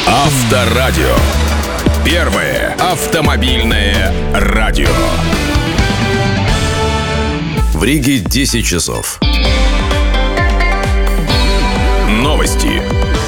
Авторадио. Первое автомобильное радио. В Риге 10 часов. Новости.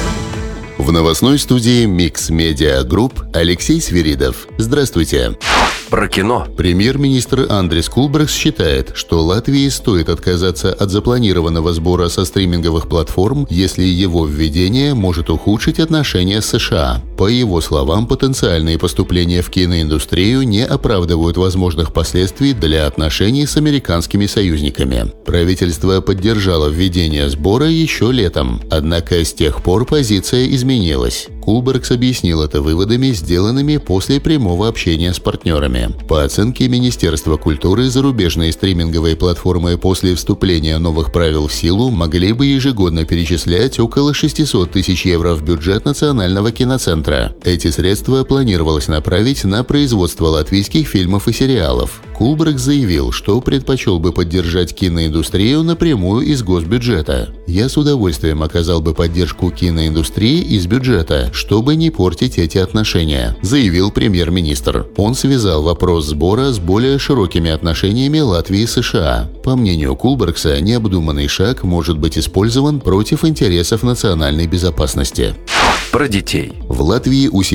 В новостной студии Mix Media Group Алексей Свиридов. Здравствуйте. Про кино. Премьер-министр Андрис Кулбергс считает, что Латвии стоит отказаться от запланированного сбора со стриминговых платформ, если его введение может ухудшить отношения с США. По его словам, потенциальные поступления в киноиндустрию не оправдывают возможных последствий для отношений с американскими союзниками. Правительство поддержало введение сбора еще летом, однако с тех пор позиция изменилась. Кулбергс объяснил это выводами, сделанными после прямого общения с партнерами. По оценке Министерства культуры, зарубежные стриминговые платформы после вступления новых правил в силу могли бы ежегодно перечислять около 600 тысяч евро в бюджет Национального киноцентра. Эти средства планировалось направить на производство латвийских фильмов и сериалов. Кулбергс заявил, что предпочел бы поддержать киноиндустрию напрямую из госбюджета. «Я с удовольствием оказал бы поддержку киноиндустрии из бюджета, чтобы не портить эти отношения», — заявил премьер-министр. Он связал вопрос сбора с более широкими отношениями Латвии и США. По мнению Кулбергса, необдуманный шаг может быть использован против интересов национальной безопасности. Про детей. В Латвии у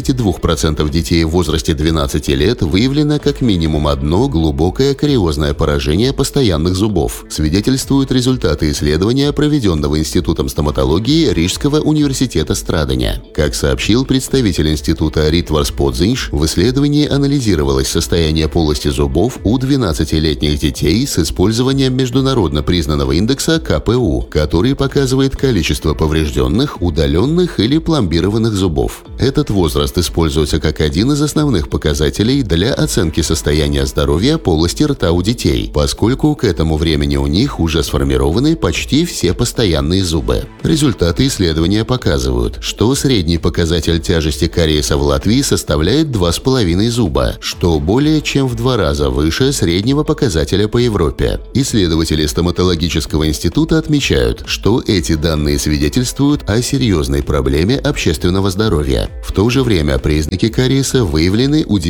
72% детей в возрасте 12 лет выявлено как минимум одно глубокое кариозное поражение постоянных зубов, свидетельствуют результаты исследования, проведенного Институтом стоматологии Рижского университета Страдания. Как сообщил представитель института Ритварс Подзинш, в исследовании анализировалось состояние полости зубов у 12-летних детей с использованием международно признанного индекса КПУ, который показывает количество поврежденных, удаленных или пломбированных зубов. Этот возраст используется как один из основных показателей для оценки состояния здоровья полости рта у детей, поскольку к этому времени у них уже сформированы почти все постоянные зубы. Результаты исследования показывают, что средний показатель тяжести кариеса в Латвии составляет 2,5 зуба, что более чем в 2 раза выше среднего показателя по Европе. Исследователи стоматологического института отмечают, что эти данные свидетельствуют о серьезной проблеме общественного здоровья. В то же время признаки кариеса выявлены у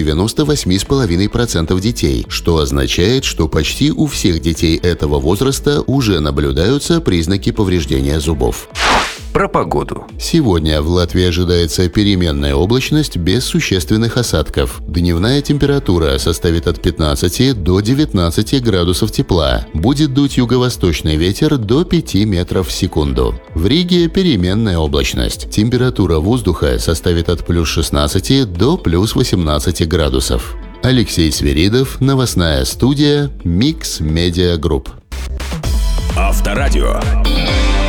98,5% детей, что означает, что почти у всех детей этого возраста уже наблюдаются признаки повреждения зубов. Про погоду. Сегодня в Латвии ожидается переменная облачность без существенных осадков. Дневная температура составит от 15 до 19 градусов тепла. Будет дуть юго-восточный ветер до 5 метров в секунду. В Риге переменная облачность. Температура воздуха составит от плюс 16 до плюс 18 градусов. Алексей Свиридов, новостная студия Mix Media Group. Авторадио.